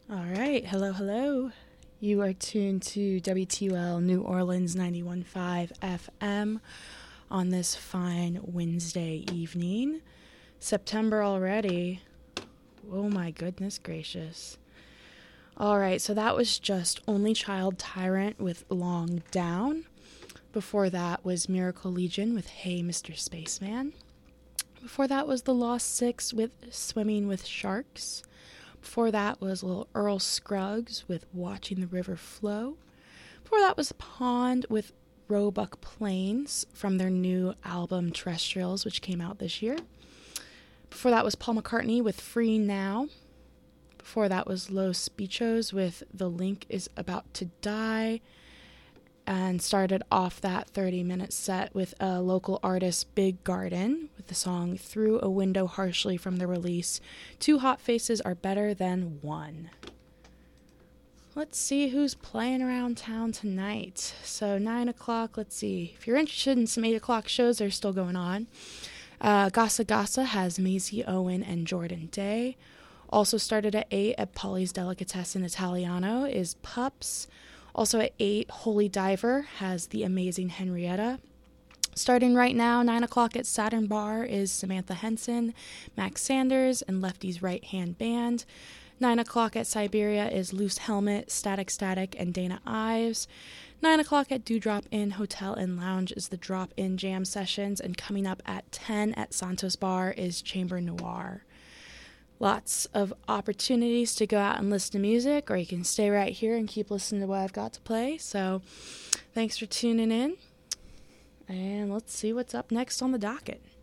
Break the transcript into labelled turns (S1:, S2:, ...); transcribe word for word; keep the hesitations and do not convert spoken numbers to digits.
S1: All right. Hello, hello. You are tuned to W T U L New Orleans ninety-one point five F M on this fine Wednesday evening. September already. Oh my goodness gracious. All right, so that was just Only Child Tyrant with Long Down. Before that was Miracle Legion with Hey Mister Spaceman. Before that was The Lost Six with Swimming with Sharks. Before that was little Earl Scruggs with Watching the River Flow. Before that was Pond with Roebuck Plains from their new album Terrestrials, which came out this year. Before that was Paul McCartney with Free Now. Before that was Los Bichos with The Link is About to Die. And started off that thirty-minute set with a local artist, Big Garden, with the song Through a Window Harshly from the release Two Hot Faces Are Better Than One. Let's see who's playing around town tonight. So nine o'clock, let's see. If you're interested in some eight o'clock shows, they're still going on. Uh, Gassa Gassa has Maisie Owen and Jordan Day. Also started at eight at Polly's Delicatessen Italiano is Pups. Also at eight, Holy Diver has The Amazing Henrietta. Starting right now, nine o'clock at Saturn Bar is Samantha Henson, Max Sanders, and Lefty's Right Hand Band. nine o'clock at Siberia is Loose Helmet, Static Static, and Dana Ives. nine o'clock at Dewdrop Inn Hotel and Lounge is the Drop In Jam Sessions. And coming up at ten at Santos Bar is Chamber Noir. Lots of opportunities to go out and listen to music, or you can stay right here and keep listening to what I've got to play. So thanks for tuning in, and let's see what's up next on the docket.